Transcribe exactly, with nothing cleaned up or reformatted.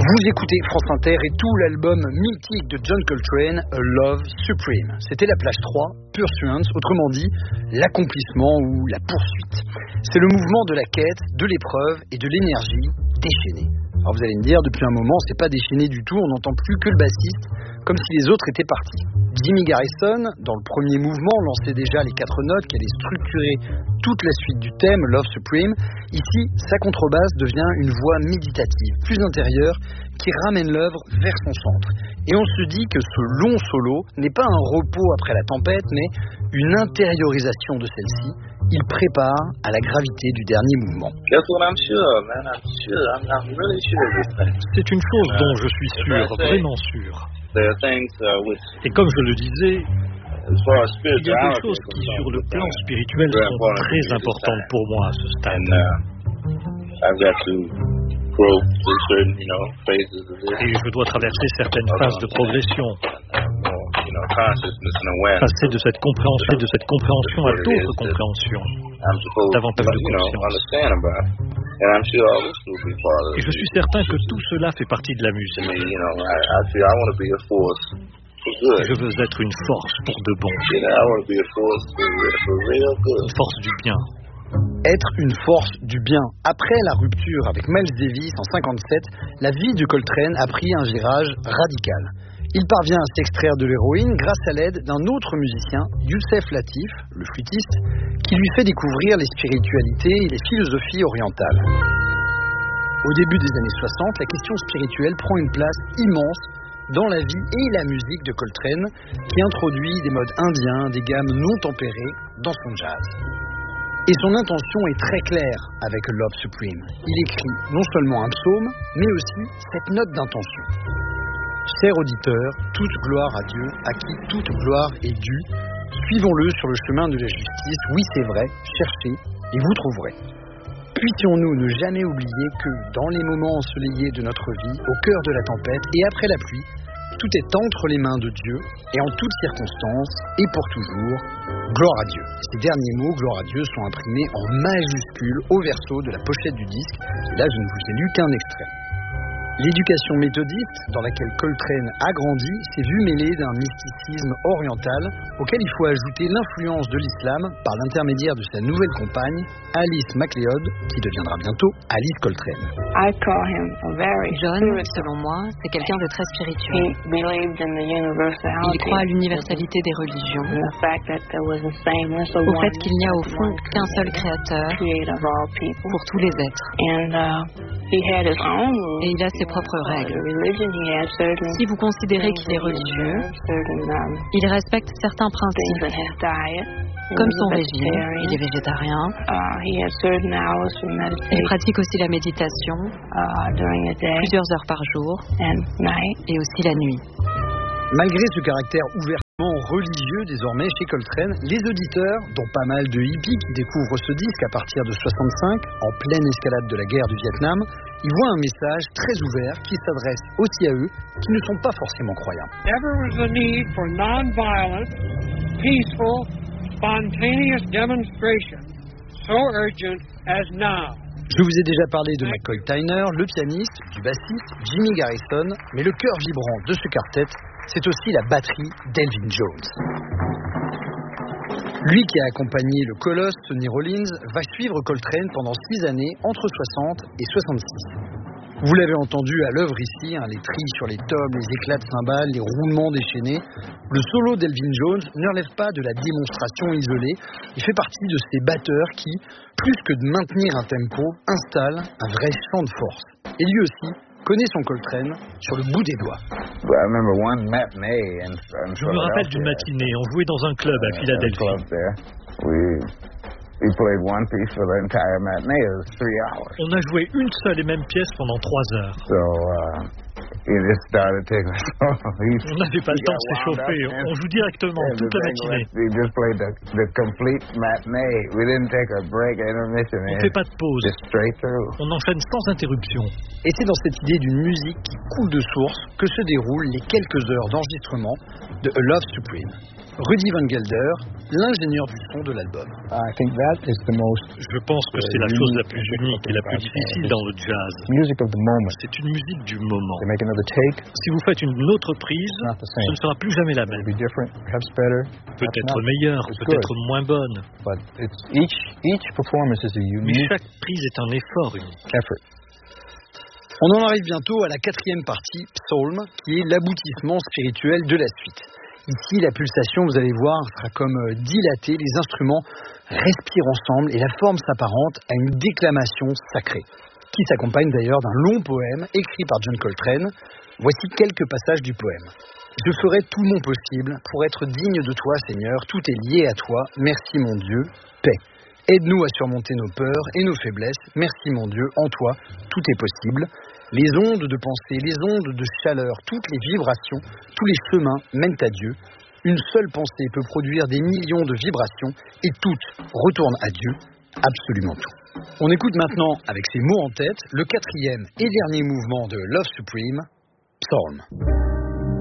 Vous écoutez France Inter et tout l'album mythique de John Coltrane, A Love Supreme. C'était la plage trois, Pursuance, autrement dit, l'accomplissement ou la poursuite. C'est le mouvement de la quête, de l'épreuve et de l'énergie déchaînée. Alors vous allez me dire, depuis un moment, c'est pas déchaîné du tout, on n'entend plus que le bassiste, comme si les autres étaient partis. Jimmy Garrison, dans le premier mouvement, lançait déjà les quatre notes qui allaient structurer toute la suite du thème, Love Supreme. Ici, sa contrebasse devient une voix méditative, plus intérieure, qui ramène l'œuvre vers son centre. Et on se dit que ce long solo n'est pas un repos après la tempête, mais une intériorisation de celle-ci. Il prépare à la gravité du dernier mouvement. C'est une chose dont je suis sûr, vraiment sûr. Et comme je le disais, il y a des choses qui, sur le plan spirituel, sont très importantes pour moi à ce stade. Et je dois traverser certaines phases de progression. Passer de cette compréhension, de cette compréhension à d'autres compréhensions, davantage de conscience. Et je suis certain que tout cela fait partie de la musique. Je veux être une force pour de bon. Une force du bien. Être une force du bien. Après la rupture avec Miles Davis en cinquante-sept, la vie de Coltrane a pris un virage radical. Il parvient à s'extraire de l'héroïne grâce à l'aide d'un autre musicien, Yusef Lateef, le flûtiste, qui lui fait découvrir les spiritualités et les philosophies orientales. Au début des années soixante, la question spirituelle prend une place immense dans la vie et la musique de Coltrane, qui introduit des modes indiens, des gammes non tempérées dans son jazz. Et son intention est très claire avec Love Supreme. Il écrit non seulement un psaume, mais aussi cette note d'intention. Cher auditeur, toute gloire à Dieu, à qui toute gloire est due. Suivons-le sur le chemin de la justice. Oui, c'est vrai, cherchez et vous trouverez. Puissions-nous ne jamais oublier que, dans les moments ensoleillés de notre vie, au cœur de la tempête et après la pluie, tout est entre les mains de Dieu et en toutes circonstances et pour toujours. Gloire à Dieu. Ces derniers mots, gloire à Dieu, sont imprimés en majuscules au verso de la pochette du disque. Et là, je ne vous ai lu qu'un extrait. L'éducation méthodiste, dans laquelle Coltrane a grandi, s'est vue mêlée d'un mysticisme oriental auquel il faut ajouter l'influence de l'islam par l'intermédiaire de sa nouvelle compagne, Alice MacLeod, qui deviendra bientôt Alice Coltrane. John, selon moi, c'est quelqu'un de très spirituel. Il croit à l'universalité des religions, au fait qu'il n'y a au fond qu'un seul créateur pour tous les êtres. Et il a ses propres règles. Si vous considérez qu'il est religieux, il respecte certains principes, comme son régime, il est végétarien. Il pratique aussi la méditation, plusieurs heures par jour, et aussi la nuit. Malgré ce caractère ouvertement religieux désormais chez Coltrane, les auditeurs, dont pas mal de hippies qui découvrent ce disque à partir de soixante-cinq, en pleine escalade de la guerre du Vietnam, y voient un message très ouvert qui s'adresse aussi à eux qui ne sont pas forcément croyants. Ever was the need for non-violent, peaceful, spontaneous demonstration, so urgent as now. Je vous ai déjà parlé de McCoy Tyner, le pianiste, du bassiste Jimmy Garrison, mais le cœur vibrant de ce quartet, c'est aussi la batterie d'Elvin Jones. Lui qui a accompagné le colosse Sonny Rollins va suivre Coltrane pendant six années entre soixante et soixante-six. Vous l'avez entendu à l'œuvre ici, hein, les trilles sur les tomes, les éclats de cymbales, les roulements déchaînés. Le solo d'Elvin Jones ne relève pas de la démonstration isolée. Il fait partie de ces batteurs qui, plus que de maintenir un tempo, installent un vrai champ de force. Et lui aussi connaît son Coltrane sur le bout des doigts. Je me rappelle d'une matinée, on jouait dans un club à Philadelphie. On a joué une seule et même pièce pendant trois heures. n'avait pas le temps de s'échauffer. On joue directement toute la matinée. On ne fait pas de pause. On enchaîne sans interruption. Et c'est dans cette idée d'une musique qui coule de source que se déroulent les quelques heures d'enregistrement de A Love Supreme. Rudy Van Gelder, l'ingénieur du son de l'album. Je pense que c'est la chose la plus unique et la plus difficile dans le jazz. C'est une musique du moment. Si vous faites une autre prise, ce ne sera plus jamais la même. Peut-être meilleure, peut-être moins bonne. Mais chaque prise est un effort unique. On en arrive bientôt à la quatrième partie, Psalm, qui est l'aboutissement spirituel de la suite. Ici, la pulsation, vous allez voir, sera comme dilatée, les instruments respirent ensemble et la forme s'apparente à une déclamation sacrée, qui s'accompagne d'ailleurs d'un long poème écrit par John Coltrane. Voici quelques passages du poème. « Je ferai tout mon possible pour être digne de toi, Seigneur, tout est lié à toi, merci mon Dieu, paix. Aide-nous à surmonter nos peurs et nos faiblesses, merci mon Dieu, en toi, tout est possible. Les ondes de pensée, les ondes de chaleur, toutes les vibrations, tous les chemins mènent à Dieu. Une seule pensée peut produire des millions de vibrations et toutes retournent à Dieu, absolument tout. On écoute maintenant, avec ces mots en tête, le quatrième et dernier mouvement de Love Supreme, Psalm.